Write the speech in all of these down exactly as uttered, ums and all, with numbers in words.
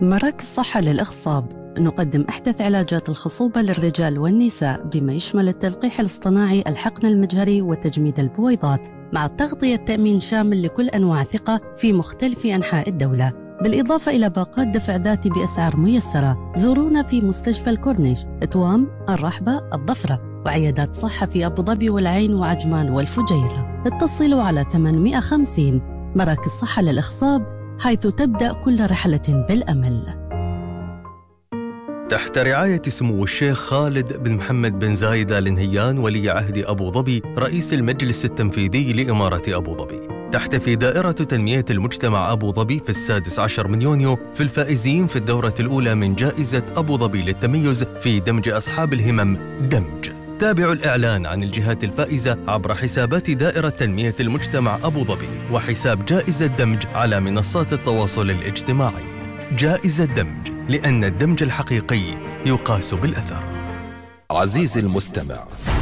مراكز صحة للإخصاب نقدم أحدث علاجات الخصوبة للرجال والنساء بما يشمل التلقيح الاصطناعي، الحقن المجهري وتجميد البويضات، مع التغطية التأمين شامل لكل أنواع ثقة في مختلف أنحاء الدولة، بالإضافة إلى باقات دفع ذاتي بأسعار ميسرة. زورونا في مستشفى الكورنيش، توام، الرحبة، الظفرة، وعيادات صحة في أبو ظبي والعين وعجمان والفجيرة. اتصلوا على ثمانمئة وخمسين. مراكز صحة للإخصاب، حيث تبدأ كل رحلة بالأمل. تحت رعاية سمو الشيخ خالد بن محمد بن زايد آل نهيان ولي عهد أبو ظبي رئيس المجلس التنفيذي لإمارة أبو ظبي، تحتفي دائرة تنمية المجتمع أبو ظبي في السادس عشر من يونيو في الفائزين في الدورة الأولى من جائزة أبو ظبي للتميز في دمج أصحاب الهمم دمج. تابعوا الإعلان عن الجهات الفائزة عبر حسابات دائرة تنمية المجتمع أبو ظبي وحساب جائزة دمج على منصات التواصل الاجتماعي. جائزة دمج، لأن الدمج الحقيقي يقاس بالأثر. عزيزي المستمع،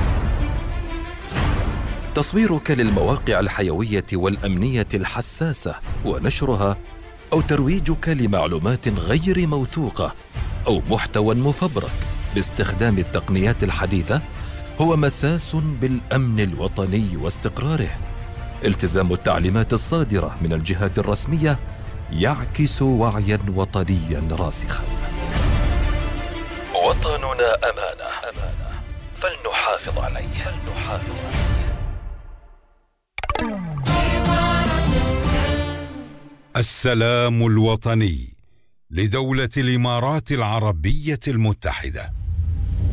تصويرك للمواقع الحيوية والأمنية الحساسة ونشرها، أو ترويجك لمعلومات غير موثوقة أو محتوى مفبرك باستخدام التقنيات الحديثة هو مساس بالأمن الوطني واستقراره. التزام التعليمات الصادرة من الجهات الرسمية يعكس وعيا وطنيا راسخا. وطننا أمانة، أمانة فلنحافظ عليه. فلنحافظ عليه. السلام الوطني لدولة الإمارات العربية المتحدة.